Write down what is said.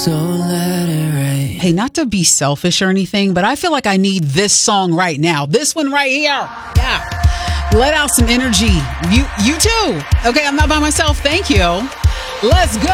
So let it rain. Hey, not to be selfish or anything, but I feel like I need this song right now. This one right here. Yeah. Let out some energy. You too. Okay, I'm not by myself. Thank you. Let's go.